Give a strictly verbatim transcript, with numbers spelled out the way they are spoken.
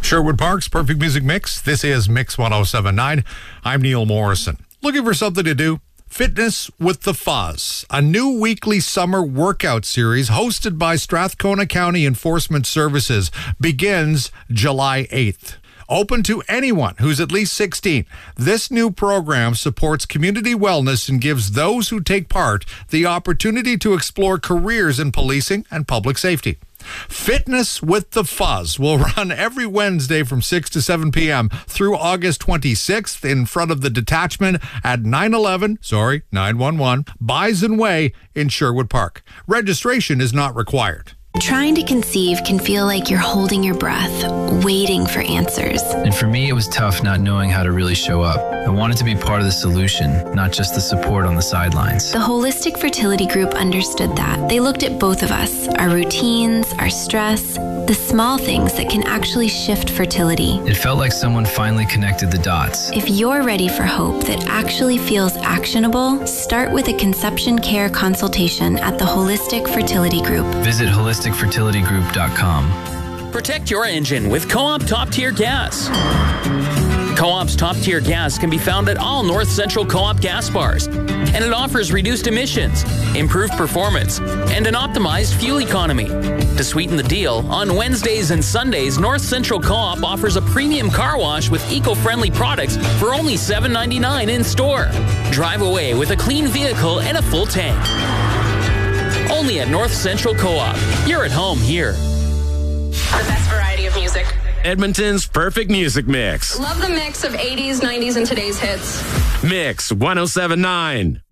Sherwood Park's Perfect Music Mix. This is Mix one oh seven point nine. I'm Neil Morrison. Looking for something to do? Fitness with the Fuzz, a new weekly summer workout series hosted by Strathcona County Enforcement Services, begins July eighth. Open to anyone who's at least sixteen. This new program supports community wellness and gives those who take part the opportunity to explore careers in policing and public safety. Fitness with the Fuzz will run every Wednesday from six to seven p.m. through August twenty-sixth in front of the detachment at nine eleven, sorry, nine one one, Bison Way in Sherwood Park. Registration is not required. Trying to conceive can feel like you're holding your breath, waiting for answers. And for me, it was tough not knowing how to really show up. I wanted to be part of the solution, not just the support on the sidelines. The Holistic Fertility Group understood that. They looked at both of us, our routines, our stress, the small things that can actually shift fertility. It felt like someone finally connected the dots. If you're ready for hope that actually feels actionable, start with a conception care consultation at the Holistic Fertility Group. Visit holistic fertility group dot com. Protect your engine with Co-op Top Tier Gas. Co-op's Top Tier Gas can be found at all North Central Co-op gas bars, and it offers reduced emissions, improved performance, and an optimized fuel economy. To sweeten the deal, on Wednesdays and Sundays, North Central Co-op offers a premium car wash with eco-friendly products for only seven ninety-nine in store. Drive away with a clean vehicle and a full tank. Only at North Central Co-op. You're at home here. The best variety of music. Edmonton's perfect music mix. Love the mix of eighties, nineties, and today's hits. Mix one oh seven point nine.